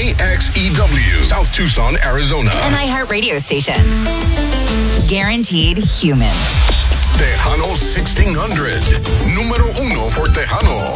KXEW, South Tucson, Arizona. An iHeart radio station. Guaranteed human. Tejano 1600. Número 1 for Tejano.